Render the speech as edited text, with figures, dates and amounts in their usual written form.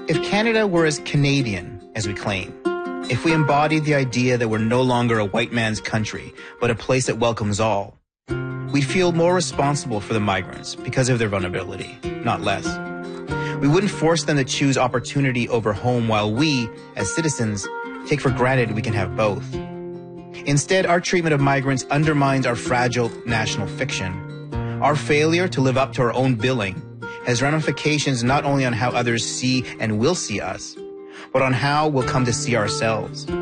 If Canada were as Canadian as we claim, if we embodied the idea that we're no longer a white man's country, but a place that welcomes all, we'd feel more responsible for the migrants because of their vulnerability, not less. We wouldn't force them to choose opportunity over home while we, as citizens, take for granted we can have both. Instead, our treatment of migrants undermines our fragile national fiction. Our failure to live up to our own billing has ramifications not only on how others see and will see us, but on how we'll come to see ourselves.